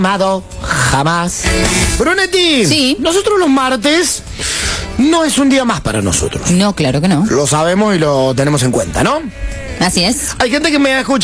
amado jamás. Brunetti, Sí. nosotros los martes no es un día más para nosotros. No, claro que no. Lo sabemos y lo tenemos en cuenta, ¿no? Así es. Hay gente que me ha escuchado